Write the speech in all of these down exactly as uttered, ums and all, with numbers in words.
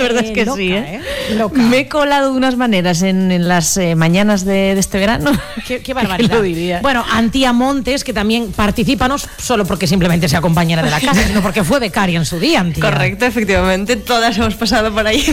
verdad eh, es que loca, sí, ¿eh? ¿eh? Loca. Me he colado de unas maneras en, en las eh, mañanas de, de este verano. Qué, qué barbaridad. ¿Qué lo diría? Bueno, Antía Montes, que también participa, no solo porque simplemente sea compañera de la casa, sino porque fue becaria en su día, Antía. Correcto, efectivamente, todas hemos pasado por ahí.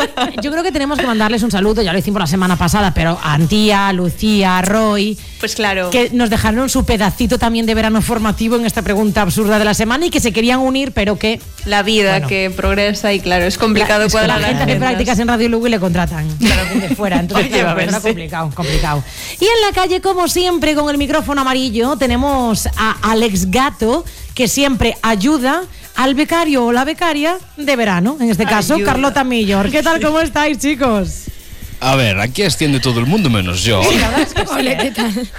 Yo creo que tenemos que mandarles un saludo, ya lo hicimos la semana pasada, pero a Antía, Lucía, Roy, Pues claro. que nos dejaron su pedacito también de verano formativo en esta pregunta absurda de la semana y que se querían unir, pero que La vida Bueno. que progresa y claro, es complicado la, cuadrar la las gente hace agendas. prácticas en Radio Lugo y le contratan claro, de fuera, entonces Oye, claro, a ver, era sí. complicado, complicado. Y en la calle, como siempre, con el micrófono amarillo, tenemos a Alex Gato, que siempre ayuda al becario o la becaria de verano, en este caso, Ayuda. Carlota Millor. ¿Qué tal, cómo estáis, chicos? A ver, aquí extiende todo el mundo menos yo. Sí, la verdad es que sí, ¿eh? ¿Qué tal?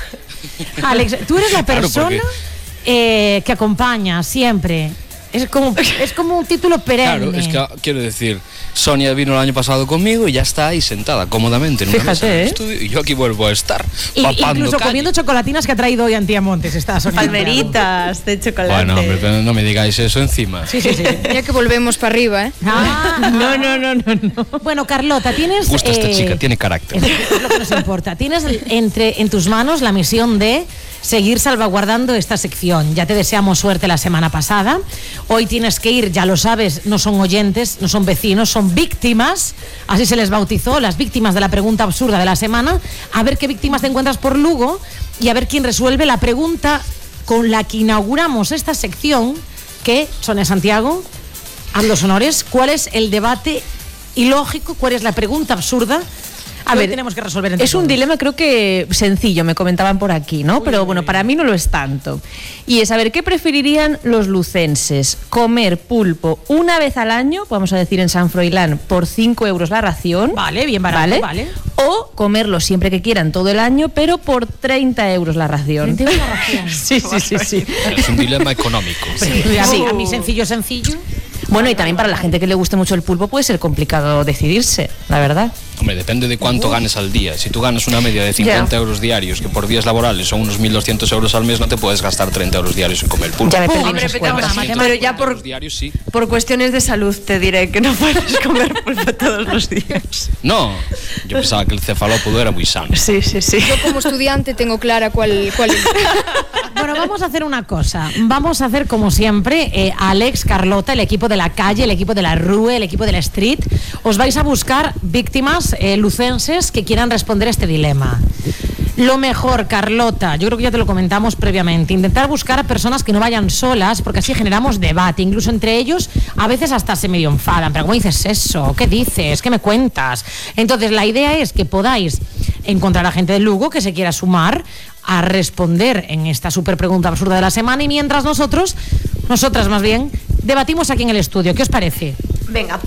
Alex, tú eres la Claro, persona porque- eh, que acompaña siempre. Es como, es como un título perenne. Claro, es que quiero decir, Sonia vino el año pasado conmigo y ya está ahí sentada cómodamente en una Fíjate, mesa en el ¿eh? estudio y yo aquí vuelvo a estar Y- papando incluso calle. comiendo chocolatinas que ha traído hoy Antía Montes. Está Sonia. Palmeritas de chocolate. Bueno, hombre, pero no me digáis eso encima. Sí, sí, sí. Ya que volvemos para arriba, ¿eh? Ah, No, no, no, no, no. Bueno, Carlota, tienes. Me gusta esta eh, chica, tiene carácter. Es lo que nos importa. Tienes entre, en tus manos la misión de seguir salvaguardando esta sección. Ya te deseamos suerte la semana pasada. Hoy tienes que ir, ya lo sabes, no son oyentes, no son vecinos, son víctimas. Así se les bautizó, las víctimas de la pregunta absurda de la semana. A ver qué víctimas te encuentras por Lugo y a ver quién resuelve la pregunta con la que inauguramos esta sección, que, Sonia Santiago, haz los honores. ¿Cuál es el debate ilógico? ¿Cuál es la pregunta absurda? A que hoy ver, tenemos que resolver entre es un todos? dilema creo que sencillo, me comentaban por aquí, ¿no? Pero bueno, para mí no lo es tanto. Y es saber qué preferirían los lucenses, comer pulpo una vez al año, vamos a decir en San Froilán, por cinco euros la ración. Vale, bien barato, vale. O comerlo siempre que quieran todo el año, pero por treinta euros la ración. treinta euros la ración. Sí, sí, sí, sí. Es un dilema económico. Sí, a mí, a mí sencillo, sencillo. Bueno, y también para la gente que le guste mucho el pulpo puede ser complicado decidirse, la verdad. Hombre, depende de cuánto ganes al día. Si tú ganas una media de cincuenta Ya. euros diarios, que por días laborales son unos mil doscientos euros al mes, no te puedes gastar treinta euros diarios en comer pulpo. Ya me Pum, perdí en Hombre, esas pero, cuentas. matemáticas. pero ya por, Los diarios sí. por cuestiones de salud te diré que no puedes comer pulpo todos los días. No, yo pensaba que el cefalópodo era muy sano. Sí, sí, sí. Yo como estudiante tengo clara cuál, cuál es. Bueno, vamos a hacer una cosa. Vamos a hacer como siempre, eh, Alex, Carlota, el equipo de la calle, el equipo de la rue, el equipo de la street. Os vais a buscar víctimas eh, lucenses que quieran responder a este dilema. Lo mejor, Carlota, yo creo que ya te lo comentamos previamente, intentar buscar a personas que no vayan solas, porque así generamos debate, incluso entre ellos a veces hasta se medio enfadan, pero ¿cómo dices eso? ¿Qué dices? ¿Qué me cuentas? Entonces la idea es que podáis encontrar a gente de Lugo que se quiera sumar a responder en esta super pregunta absurda de la semana y mientras nosotros, nosotras más bien, debatimos aquí en el estudio. ¿Qué os parece? Venga.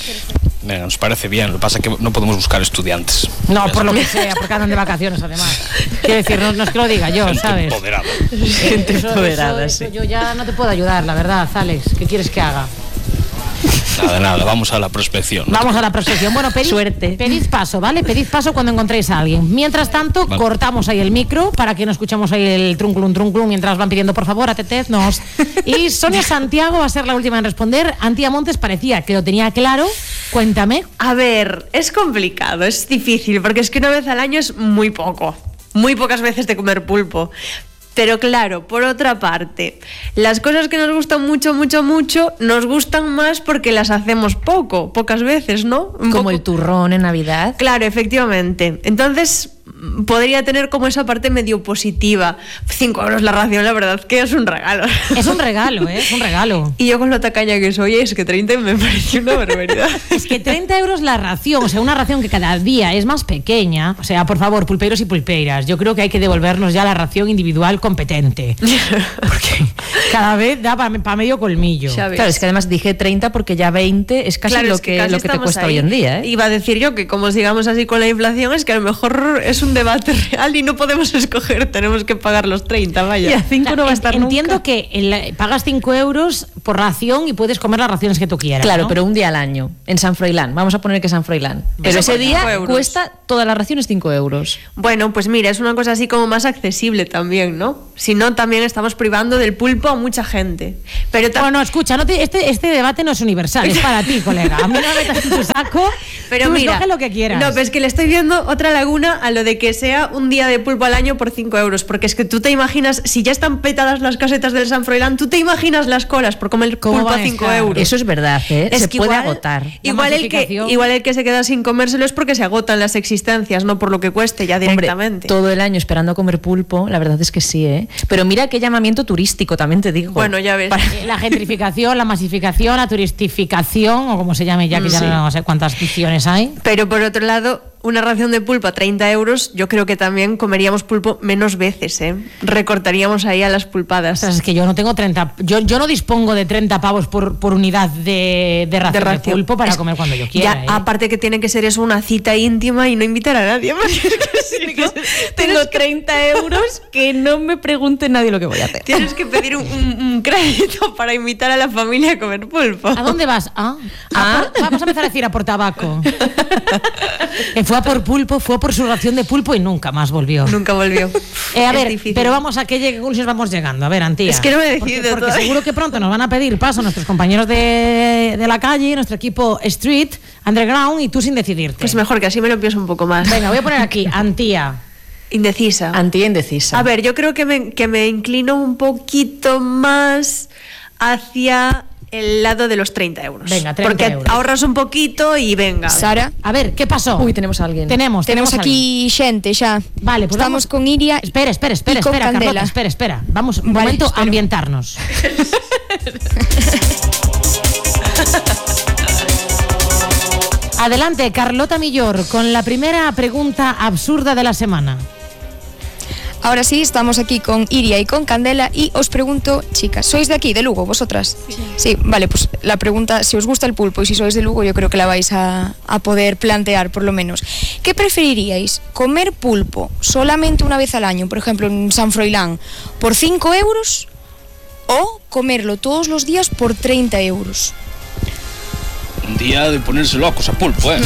Venga, nos parece bien, lo que pasa es que no podemos buscar estudiantes. No, por lo que sea, porque andan de vacaciones además. Quiero decir, no, no es que lo diga yo, Gente ¿sabes? empoderada. Gente Eso- empoderada, eso- sí. eso yo ya no te puedo ayudar, la verdad, Alex. ¿Qué quieres que haga? Nada, nada, vamos a la prospección. Vamos a la prospección. Bueno, pedid, Suerte. pedid paso, ¿vale? Pedid paso cuando encontréis a alguien. Mientras tanto, Vale. cortamos ahí el micro para que no escuchemos ahí el trunclum, trunclum mientras van pidiendo, por favor, ateteznos. Y Sonia Santiago va a ser la última en responder. Antía Montes parecía que lo tenía claro. Cuéntame. A ver, es complicado, es difícil, porque es que una vez al año es muy poco. Muy pocas veces de comer pulpo. Pero claro, por otra parte, las cosas que nos gustan mucho, mucho, mucho, nos gustan más porque las hacemos poco, pocas veces, ¿no? Un Como poco- el turrón en Navidad. Claro, efectivamente. Entonces, mm, podría tener como esa parte medio positiva. Cinco euros la ración, la verdad que es un regalo. Es un regalo, ¿eh? Es un regalo. Y yo con lo tacaña que soy, es que treinta me parece una barbaridad. Es que treinta euros la ración, o sea, una ración que cada día es más pequeña. O sea, por favor, pulpeiros y pulpeiras, yo creo que hay que devolvernos ya la ración individual competente. Porque cada vez da para medio colmillo. Ya ves. Claro, es que además dije treinta porque ya veinte es casi Claro, lo es que, casi lo que te estamos cuesta ahí. hoy en día, ¿eh? Iba a decir yo que como sigamos así con la inflación es que a lo mejor es un un debate real y no podemos escoger, tenemos que pagar los treinta, vaya. Y a cinco no va a estar Entiendo nunca. que el- pagas cinco euros por ración y puedes comer las raciones que tú quieras. Claro, ¿no? pero un día al año, en San Froilán. Vamos a poner que es San Froilán. Pero Eso ese por día cinco euros. cuesta todas las raciones cinco euros. Bueno, pues mira, es una cosa así como más accesible también, ¿no? Si no, también estamos privando del pulpo a mucha gente. Pero ta- Bueno, escucha, no te- este, este debate no es universal, es para ti, colega. A mí no me metas en tu saco, Pero tú mira, escoge lo que quieras. No, pero es que le estoy viendo otra laguna a lo de que sea un día de pulpo al año por cinco euros. Porque es que tú te imaginas, si ya están petadas las casetas del San Froilán, tú te imaginas las colas por comer ¿Cómo pulpo van a a cinco estar? euros. Eso es verdad, ¿eh? Es Se que puede igual, agotar. Igual el, que, masificación. igual el que se queda sin comérselo es porque se agotan las existencias, no por lo que cueste ya Hombre, directamente. todo el año esperando a comer pulpo, la verdad es que sí, ¿eh? Pero mira qué llamamiento turístico, también te digo. Bueno, ya ves. Para- Eh, La gentrificación, la masificación, la turistificación, o como se llame ya, que ya Sí. no sé cuántas ficciones hay. Pero por otro lado, una ración de pulpo a treinta euros, yo creo que también comeríamos pulpo menos veces, ¿eh? Recortaríamos ahí a las pulpadas. Ostras, es que yo no tengo treinta, yo, yo no dispongo de treinta pavos por, por unidad de, de ración de, ración. pulpo para Es- comer cuando yo quiera. Ya, ¿eh? aparte que tiene que ser eso una cita íntima y no invitar a nadie. porque es que tiene que ser- Tengo treinta euros que no me pregunte nadie lo que voy a hacer. Tienes que pedir un, un- un crédito para invitar a la familia a comer pulpo. ¿A dónde vas? Ah, Ah. a por- vamos a empezar a decir a por tabaco. Que fue a por pulpo, fue a por su ración de pulpo y nunca más volvió. Nunca volvió. Eh, a Es ver, difícil. pero vamos a qué lleg- conclusiones vamos llegando. A ver, Antía. Es que no me he Porque- decidido Porque, todavía. seguro que pronto nos van a pedir paso nuestros compañeros de, de la calle, nuestro equipo Street, Underground, y tú sin decidirte. Pues mejor que así me lo pienso un poco más. Venga, voy a poner aquí, Antía. Indecisa. Anti indecisa. A ver, yo creo que me, que me inclino un poquito más hacia el lado de los treinta euros. Venga, treinta Porque euros. ahorras un poquito y venga. Sara, A ver, ¿qué pasó? Uy, tenemos a alguien. Tenemos, tenemos tenemos aquí xente xa. Vale, pues Estamos vamos- con Iria. Espera, espera, espera, y con espera, Candela. Carlota, espera, espera. Vamos un Vale, momento a espero. ambientarnos. Adelante, Carlota Millor, con la primera pregunta absurda de la semana. Ahora sí, estamos aquí con Iria y con Candela y os pregunto, chicas, ¿sois de aquí, de Lugo, vosotras? Sí. Sí, vale, pues la pregunta, si os gusta el pulpo y si sois de Lugo, yo creo que la vais a, a poder plantear por lo menos. ¿Qué preferiríais? ¿Comer pulpo solamente una vez al año, por ejemplo en San Froilán, por cinco euros o comerlo todos los días por treinta euros? Un día de ponerse locos a pulpo, ¿eh?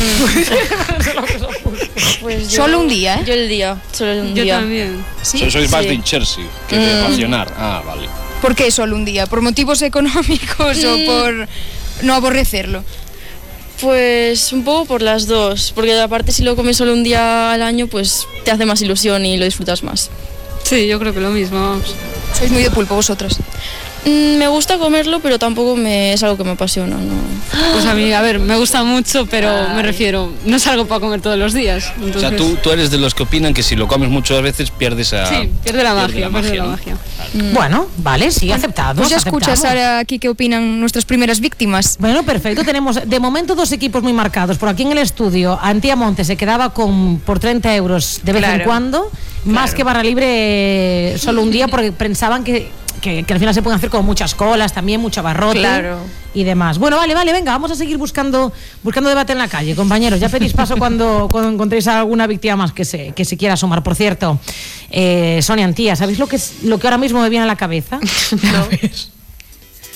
Pues yo- Solo un día, ¿eh? Yo el día, solo un Yo día. también. ¿Sí? Sois, sois más Sí. de hincharse que de racionar. Ah, vale. ¿Por qué solo un día? ¿Por motivos económicos o Mm. por no aborrecerlo? Pues un poco por las dos, porque aparte si lo comes solo un día al año, pues te hace más ilusión y lo disfrutas más. Sí, yo creo que lo mismo, vamos. ¿Sois muy de pulpo vosotras? Mm, me gusta comerlo, pero tampoco me, es algo que me apasiona, ¿no? Pues a mí, a ver, me gusta mucho, pero me refiero, no es algo para comer todos los días. O Entonces, sea, tú, tú eres de los que opinan que si lo comes muchas veces pierdes a... Sí, pierde la magia, pierde la ¿no? magia. Bueno, vale, sí, aceptado. Pues ya escuchas ahora aquí qué opinan nuestras primeras víctimas. Bueno, perfecto. Tenemos de momento dos equipos muy marcados. Por aquí en el estudio, Antía Monte se quedaba con por treinta euros de vez en Claro. cuando, más que barra libre eh, solo un día, porque pensaban que, que, que al final se pueden hacer como muchas colas, también mucho abarrote Claro. y demás. Bueno, vale, vale, venga, vamos a seguir buscando buscando debate en la calle, compañeros. Ya pedís paso cuando, cuando encontréis a alguna víctima más que se, que se quiera asomar. Por cierto, eh, Sonia, Antía, ¿sabéis lo que, es, lo que ahora mismo me viene a la cabeza? No.